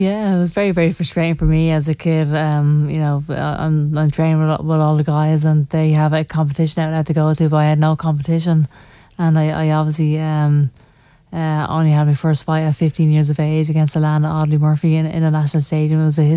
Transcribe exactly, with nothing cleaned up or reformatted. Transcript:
Yeah, it was very, very frustrating for me as a kid. Um, you know, uh, I'm I'm training with, all- with all the guys, and they have a competition outlet to go to, but I had no competition, and I, I obviously um uh, only had my first fight at fifteen years of age against Alana Audley Murphy in, in a national stadium. It was a